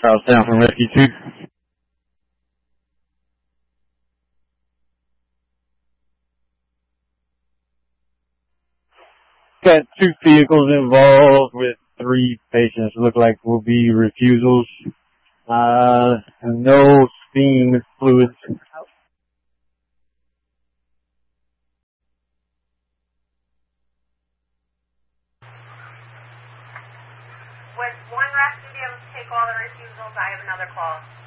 Charlestown from Rescue 2. Got 2 vehicles involved with 3 patients. Look like will be refusals. No steam fluids. Would one rep be able to take all the refusals? I have another call.